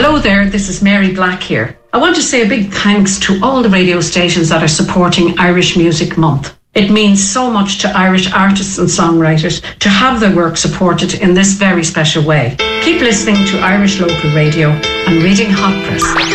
Hello there, this is Mary Black here. I want to say a big thanks to all the radio stations that are supporting Irish Music Month. It means so much to Irish artists and songwriters to have their work supported in this very special way. Keep listening to Irish Local Radio and reading Hot Press.